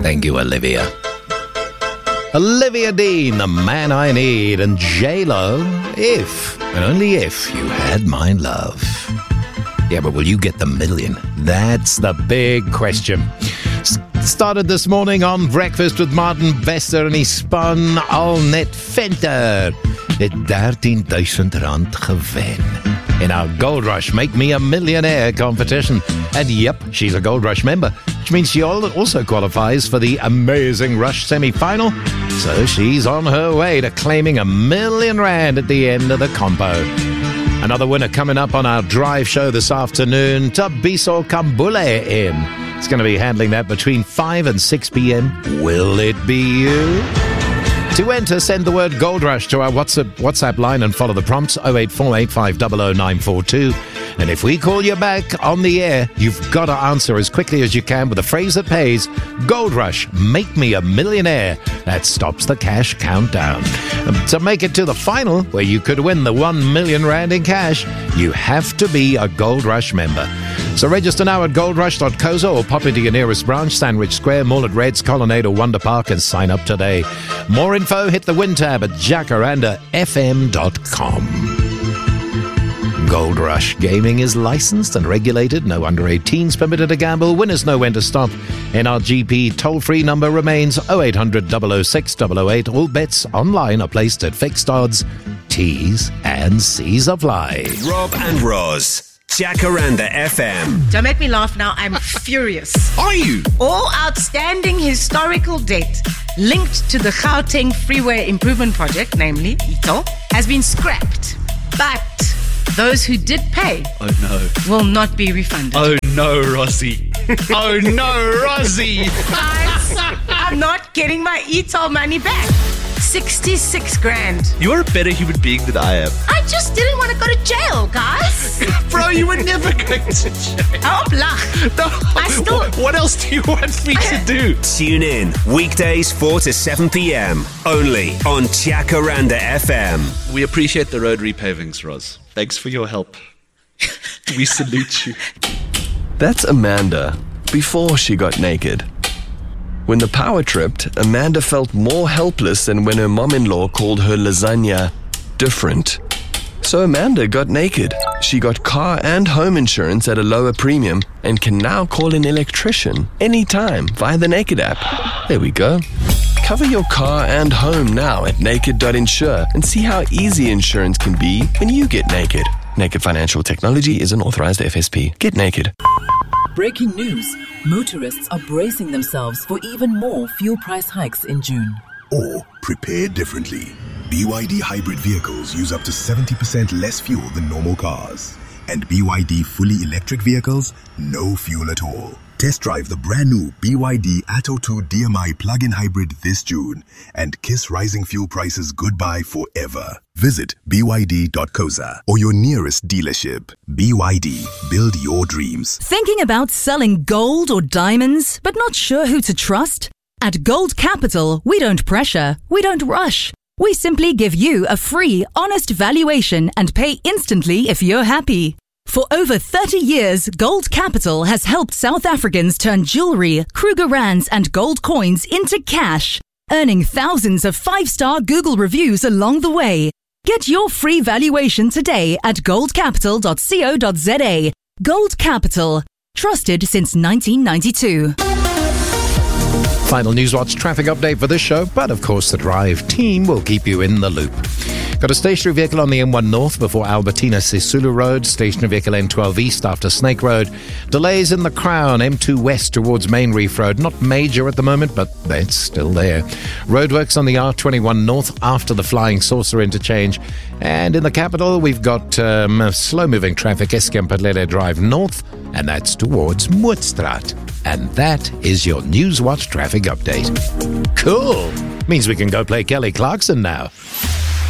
Thank you, Olivia. Olivia Dean, the man I need, and J-Lo, if, and only if, you had my love. Yeah, but will you get the million? That's the big question. Started this morning on Breakfast with Martin Bester en die span al net venter. Het R13,000 gewen in our Gold Rush Make Me a Millionaire competition. And yep, she's a Gold Rush member, which means she also qualifies for the Amazing Rush semi-final. So she's on her way to claiming R1 million at the end of the compo. Another winner coming up on our drive show this afternoon, Tabiso Kambule in. It's going to be handling that between 5 and 6 p.m. Will it be you? To enter, send the word Gold Rush to our WhatsApp line and follow the prompts 0848500942. And if we call you back on the air, you've got to answer as quickly as you can with a phrase that pays, Gold Rush, make me a millionaire. That stops the cash countdown. To make it to the final, where you could win the R1 million in cash, you have to be a Gold Rush member. So register now at goldrush.coza or pop into your nearest branch, Sandwich Square, Mall at Reds, Colonnade or Wonder Park, and sign up today. More info, hit the win tab at jacarandafm.com. Gold Rush Gaming is licensed and regulated. No under 18s permitted to gamble. Winners know when to stop. NRGP toll-free number remains 0800 006 008. All bets online are placed at fixed odds. T's and C's apply. Rob and Roz. Jacaranda FM. Don't make me laugh now. I'm furious. Are you? All outstanding historical debt linked to the Gauteng Freeway Improvement Project, namely ITO, has been scrapped. But those who did pay will not be refunded. Oh no, Rosie. Oh no, Rosie. Guys, I'm not getting my ITO money back. 66 grand. You're a better human being than I am. I just didn't want to go to jail, guys. Bro, you were never going to jail. Oh, blah. No. I still... What else do you want me to do? Tune in weekdays 4 to 7 p.m. only on Jacaranda FM. We appreciate the road repavings, Roz. Thanks for your help. We salute you. That's Amanda before she got naked. When the power tripped, Amanda felt more helpless than when her mom-in-law called her lasagna different. So Amanda got naked. She got car and home insurance at a lower premium and can now call an electrician anytime via the Naked app. There we go. Cover your car and home now at naked.insure and see how easy insurance can be when you get naked. Naked Financial Technology is an authorized FSP. Get naked. Breaking news. Motorists are bracing themselves for even more fuel price hikes in June. Or prepare differently. BYD hybrid vehicles use up to 70% less fuel than normal cars. And BYD fully electric vehicles, no fuel at all. Test drive the brand new BYD Atto 2 DMI plug-in hybrid this June and kiss rising fuel prices goodbye forever. Visit byd.coza or your nearest dealership. BYD, build your dreams. Thinking about selling gold or diamonds, but not sure who to trust? At Gold Capital, we don't pressure, we don't rush. We simply give you a free, honest valuation and pay instantly if you're happy. For over 30 years, Gold Capital has helped South Africans turn jewelry, Kruger Rands and gold coins into cash, earning thousands of 5-star Google reviews along the way. Get your free valuation today at goldcapital.co.za. Gold Capital. Trusted since 1992. Final Newswatch traffic update for this show, but of course the Drive team will keep you in the loop. Got a stationary vehicle on the M1 North before Albertina Sisulu Road, stationary vehicle N12 East after Snake Road. Delays in the Crown, M2 West towards Main Reef Road. Not major at the moment, but it's still there. Roadworks on the R21 North after the Flying Saucer interchange. And in the capital, we've got slow-moving traffic, Escampalele Drive North, and that's towards Mootstraat. And that is your Newswatch traffic update. Cool. Means we can go play Kelly Clarkson now.